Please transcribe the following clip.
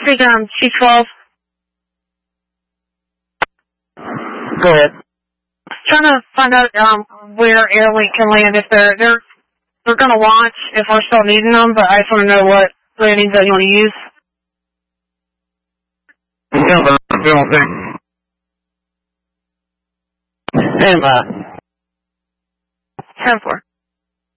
Speaking on C12. Go ahead. Trying to find out where Airlink can land if they're going to launch if we're still needing them, but I just want to know what landings that you want to use. We don't think. Stand by. 10-4.